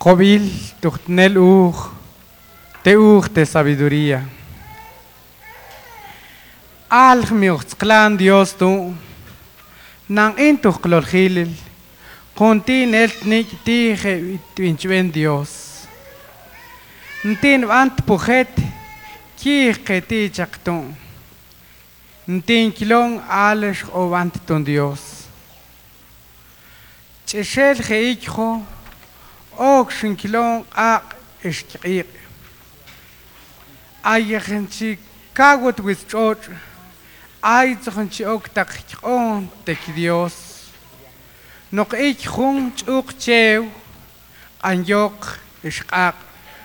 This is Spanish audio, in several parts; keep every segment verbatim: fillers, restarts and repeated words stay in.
Cobil, tuchtnel ur, te ur de sabiduría. Al miuch clan Dios tu, nang intuch clorgilil, contin el nik tige vinchven Dios. Ntin ant pujet, kike ti chakton. Ntin kilong alish o vant ton Dios. Cheshel geikho, ook shin kilong ak ishkik. Ayegen chi kagwat with church. Ay zochen chi ook tak on tek Dios. Nog ik groen ook chew an jok ishkak.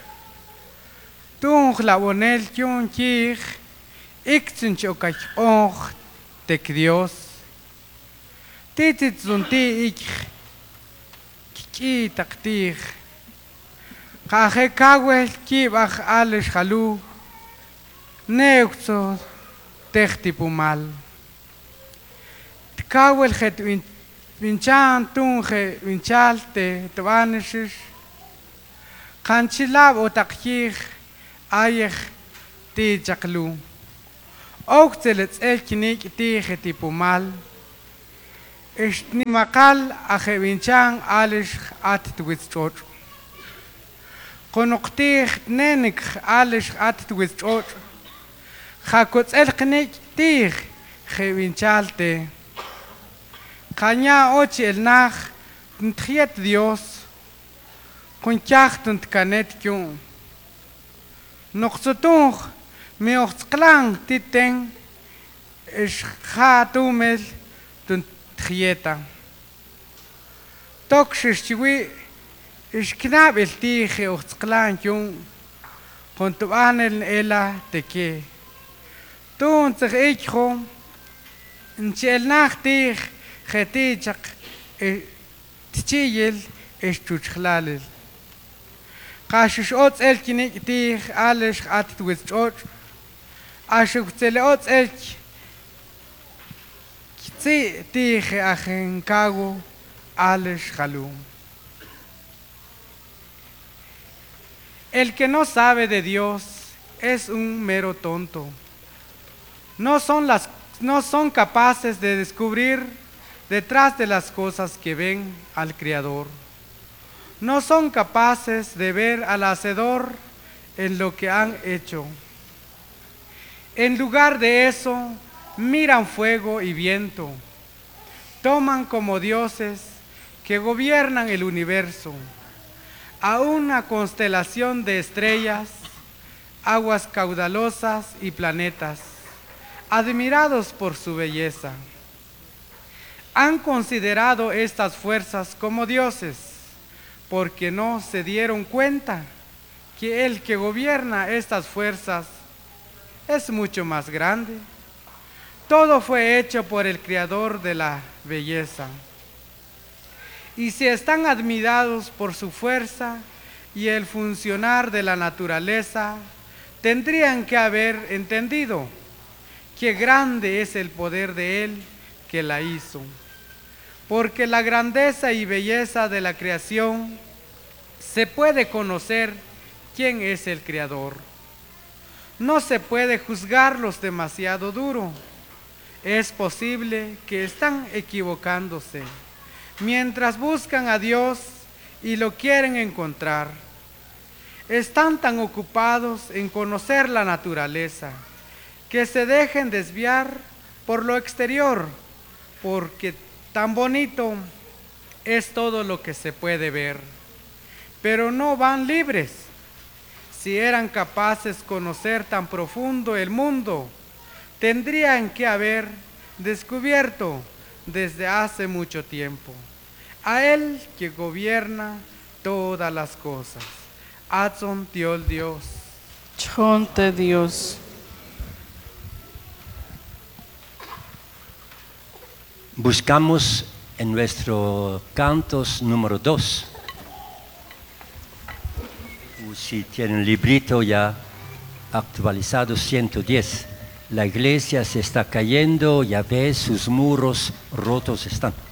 Toen glawonel tjon kir ik zin ook ik och tek Dios. Dit is zonti ik ki taktir. Kage kagwel ki bach alles halu. Neukzo techti pumal. Kagwel het win winchan tunge winchalte twanishes. Kanchilab o takir ayeg ti jaklu. Ook tel het elkinik tegen ti pumal. Is ni makal age winchan alles at twitchot. Konoktir nenik alles at twitchot. Jacots elkinik tir gewinchalte. Kanya ochi el nach ntriet Dios. Kon jachtend kanet kyun. Nog zo toch me ochts klang titeng is gaat umel ten trieta. Toch chiwi is knap el tige ochts klang kyun. Kon tu anel ela teke. Toen zich ik gewoon een chel nacht tig getijak tchiyel is tuchlalel. Kashish ots elkinik tig alles gaat with ot. Als je tel ots elk tzi tig achen kago alles halum. El que no sabe de Dios es un mero tonto. No son, las, no son capaces de descubrir detrás de las cosas que ven al Creador. No son capaces de ver al Hacedor en lo que han hecho. En lugar de eso, miran fuego y viento. Toman como dioses que gobiernan el universo a una constelación de estrellas, aguas caudalosas y planetas. Admirados por su belleza, han considerado estas fuerzas como dioses, porque no se dieron cuenta que el que gobierna estas fuerzas es mucho más grande. Todo fue hecho por el Creador de la belleza. Y si están admirados por su fuerza y el funcionar de la naturaleza, tendrían que haber entendido qué grande es el poder de Él que la hizo. Porque la grandeza y belleza de la creación se puede conocer quién es el Creador. No se puede juzgarlos demasiado duro. Es posible que están equivocándose mientras buscan a Dios y lo quieren encontrar. Están tan ocupados en conocer la naturaleza que se dejen desviar por lo exterior, porque tan bonito es todo lo que se puede ver, pero no van libres. Si eran capaces de conocer tan profundo el mundo, tendrían que haber descubierto desde hace mucho tiempo a Él que gobierna todas las cosas. Atzon tiol Dios. Chonte Dios. Buscamos en nuestro cantos número dos. Si tienen librito ya actualizado ciento diez. La iglesia se está cayendo, ya ves, sus muros rotos están.